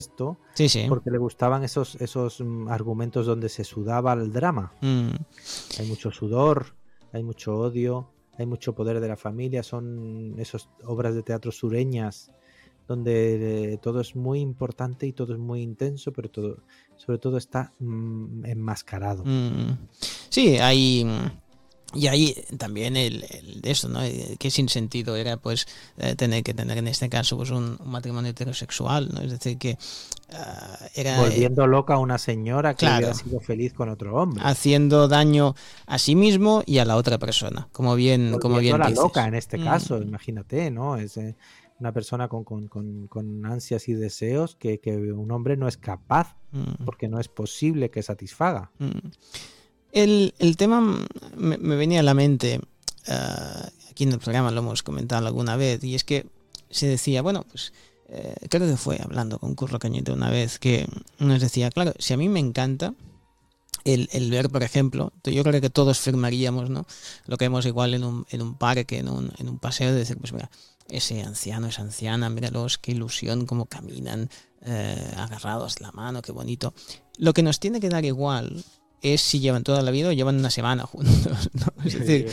esto Sí, sí. porque le gustaban esos argumentos donde se sudaba el drama. Hay mucho sudor, hay mucho odio, hay mucho poder de la familia, son esas obras de teatro sureñas donde todo es muy importante y todo es muy intenso, pero todo, sobre todo está enmascarado. Sí, hay... Y ahí también el de eso, ¿no? Que sin sentido era pues tener en este caso pues un matrimonio heterosexual, ¿no? Es decir, que era... Volviendo loca a una señora que claro, hubiera sido feliz con otro hombre. haciendo daño a sí mismo y a la otra persona, como bien Volviéndola dices. loca en este caso, imagínate, ¿no? Es una persona con ansias y deseos que un hombre no es capaz, porque no es posible que satisfaga. El tema me venía a la mente, aquí en el programa lo hemos comentado alguna vez, y es que se decía, bueno, pues creo que fue hablando con Curro Cañete una vez, que nos decía, claro, si a mí me encanta el ver, por ejemplo, yo creo que todos firmaríamos, ¿no? Lo que vemos igual en un parque, en un paseo, de decir, pues mira, ese anciano, esa anciana, míralos, qué ilusión, cómo caminan agarrados de la mano, qué bonito. Lo que nos tiene que dar igual es si llevan toda la vida o llevan una semana juntos, ¿no? Es decir,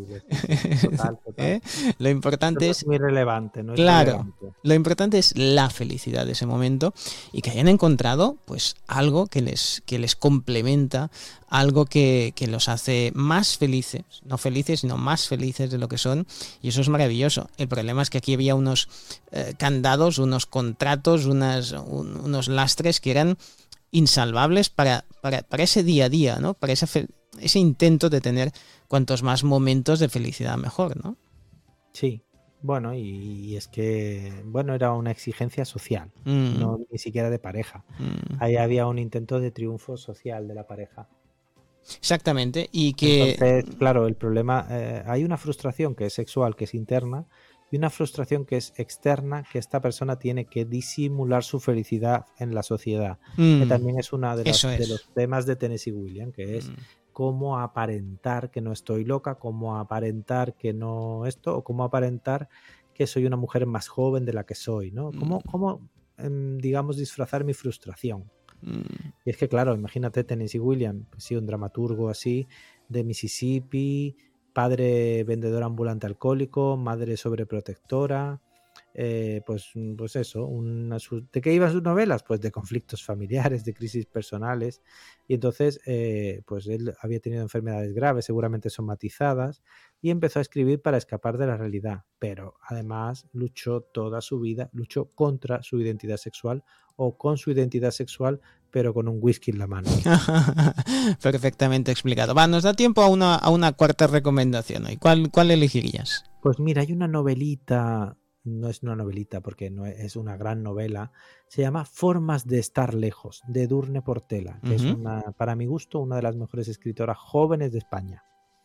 total. Lo importante es muy relevante, no es claro, relevante. lo importante es la felicidad de ese momento y que hayan encontrado pues algo que les complementa, algo que los hace más felices, no felices, sino más felices de lo que son, y eso es maravilloso. El problema es que aquí había unos candados, unos contratos, unos lastres que eran insalvables para ese día a día, ¿no? Para ese intento de tener cuantos más momentos de felicidad mejor, ¿no? Sí, bueno, y es que, bueno, era una exigencia social, no ni siquiera de pareja. Ahí había un intento de triunfo social de la pareja. Exactamente, y que... Entonces, claro, el problema, hay una frustración que es sexual, que es interna, y una frustración que es externa, que esta persona tiene que disimular su felicidad en la sociedad, que también es uno de los temas de Tennessee Williams, que es cómo aparentar que no estoy loca, cómo aparentar que no esto, o cómo aparentar que soy una mujer más joven de la que soy, ¿no? Cómo digamos, disfrazar mi frustración. Y es que, claro, imagínate Tennessee Williams, pues sí, un dramaturgo así, de Mississippi, padre vendedor ambulante alcohólico, madre sobreprotectora, pues eso, ¿de qué iban sus novelas? Pues de conflictos familiares, de crisis personales, y entonces pues él había tenido enfermedades graves, seguramente somatizadas, y empezó a escribir para escapar de la realidad, pero además luchó toda su vida, luchó contra su identidad sexual o con su identidad sexual, pero con un whisky en la mano. Perfectamente explicado. Va, nos da tiempo a una cuarta recomendación hoy. ¿Cuál elegirías? Pues mira, hay una novelita, no es una novelita porque no es una gran novela, se llama Formas de estar lejos, de Edurne Portela, que es para mi gusto, una de las mejores escritoras jóvenes de España.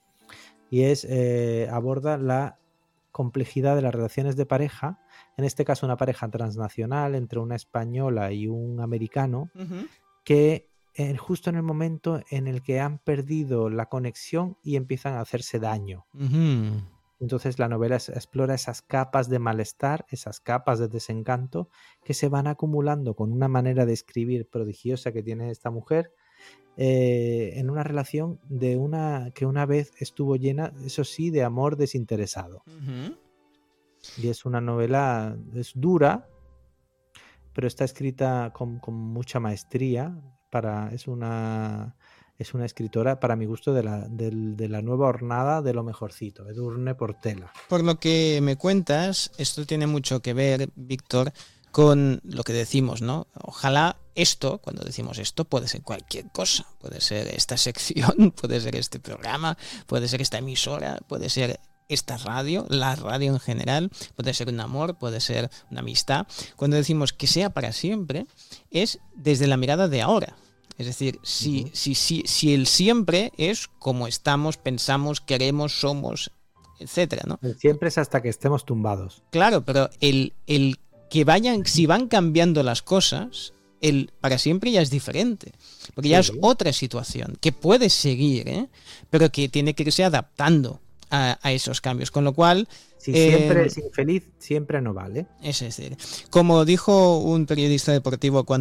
Y aborda la complejidad de las relaciones de pareja, en este caso una pareja transnacional entre una española y un americano, que justo en el momento en el que han perdido la conexión y empiezan a hacerse daño. Entonces la novela explora esas capas de malestar, esas capas de desencanto que se van acumulando con una manera de escribir prodigiosa que tiene esta mujer, en una relación que una vez estuvo llena, eso sí, de amor desinteresado. Y es una novela, es dura, pero está escrita con mucha maestría. Es una escritora, para mi gusto, de la nueva hornada de lo mejorcito, Edurne Portela. Por lo que me cuentas, esto tiene mucho que ver, Víctor, con lo que decimos, ¿no? Ojalá esto, cuando decimos esto, puede ser cualquier cosa. Puede ser esta sección, puede ser este programa, puede ser esta emisora, puede ser esta radio, la radio en general, puede ser un amor, puede ser una amistad. Cuando decimos que sea para siempre, es desde la mirada de ahora. Es decir, si el siempre es como estamos, pensamos, queremos, somos, etcétera, ¿no? El siempre es hasta que estemos tumbados. Claro, pero el que vayan, si van cambiando las cosas, el para siempre ya es diferente. Porque ya es otra situación que puede seguir, pero que tiene que irse adaptando a esos cambios. Con lo cual... Si siempre es infeliz, siempre no vale. Es decir, como dijo un periodista deportivo cuando